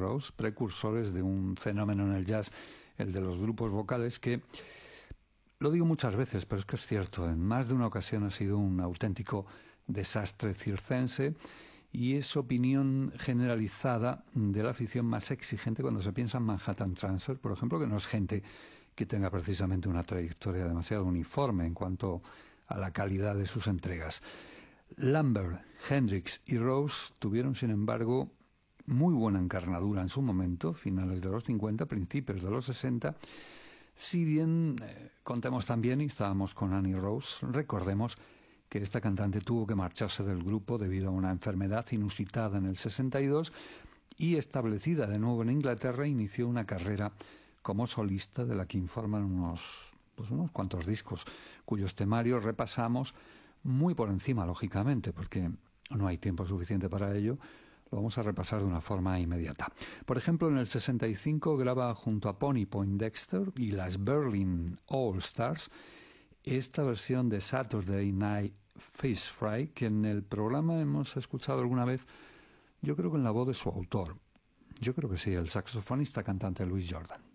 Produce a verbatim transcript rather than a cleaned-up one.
Rose, precursores de un fenómeno en el jazz, el de los grupos vocales, que, lo digo muchas veces, pero es que es cierto, en más de una ocasión ha sido un auténtico desastre circense, y es opinión generalizada de la afición más exigente cuando se piensa en Manhattan Transfer, por ejemplo, que no es gente que tenga precisamente una trayectoria demasiado uniforme en cuanto a la calidad de sus entregas. Lambert, Hendrix y Rose tuvieron, sin embargo, muy buena encarnadura en su momento, finales de los cincuenta, principios de los sesenta, si bien, eh, contemos también, y estábamos con Annie Rose, recordemos que esta cantante tuvo que marcharse del grupo debido a una enfermedad inusitada en el sesenta y dos, y establecida de nuevo en Inglaterra, inició una carrera como solista de la que informan unos, pues unos cuantos discos, cuyos temarios repasamos muy por encima, lógicamente, porque no hay tiempo suficiente para ello. Lo vamos a repasar de una forma inmediata. Por ejemplo, en el sesenta y cinco graba junto a Pony Poindexter y las Berlin All Stars esta versión de Saturday Night Fish Fry, que en el programa hemos escuchado alguna vez, yo creo que en la voz de su autor. Yo creo que sí, el saxofonista cantante Louis Jordan.